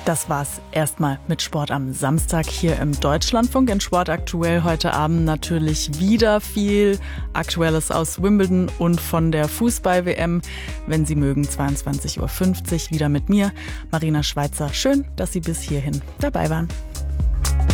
Das war's erstmal mit Sport am Samstag hier im Deutschlandfunk. In Sport aktuell heute Abend natürlich wieder viel Aktuelles aus Wimbledon und von der Fußball-WM. Wenn Sie mögen, 22:50 Uhr wieder mit mir, Marina Schweizer. Schön, dass Sie bis hierhin dabei waren.